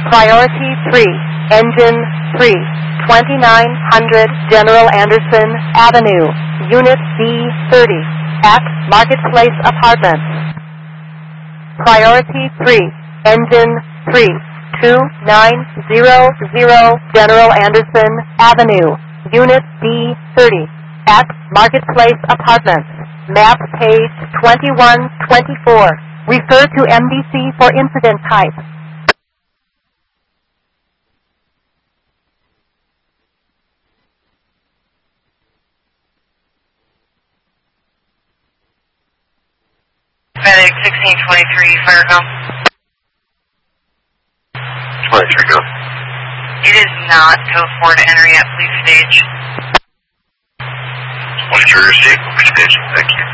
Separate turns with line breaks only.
Priority 3, Engine 3, 2900 General Anderson Avenue, Unit B30, at Marketplace Apartments. Priority 3, Engine 3, 2900 General Anderson Avenue, Unit B30, at Marketplace Apartments. Map page 2124. Refer to MDC for incident type.
FedEx 1623, Fargo.
23, go.
It is not code 4 to enter yet. Please stage.
23, receive. Stage. Thank you.